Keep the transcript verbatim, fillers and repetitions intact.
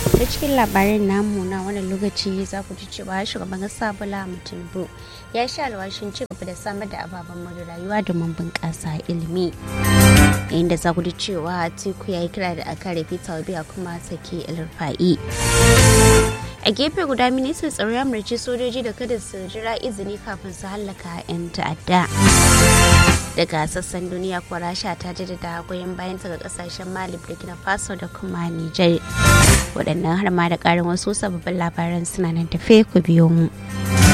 ta cikin labarin namu na wannan lokaci za ku ji cewa shugaban kasa Bola Ahmed Tinubu ya sha alwashin ci gaba da samar da ababen more rayuwa domin bunƙasa ilimi. Yayin da za ku ji cewa Atiku ya yi kira da aka rufe Taubiya kuma sake El-Rufai. A gefe guda ministan tsaro ya umarci sojoji da kada su jira izini kafin su hallaka 'yan ta'adda. Daga sassan duniya kuwa Rasha ta jaddada goyon bayan ga kasashen Mali, Burkina Faso da kuma Nijar. Waɗannan har ma da ƙarin wasu sababbin labaran suna nan tafe ku biyo mu.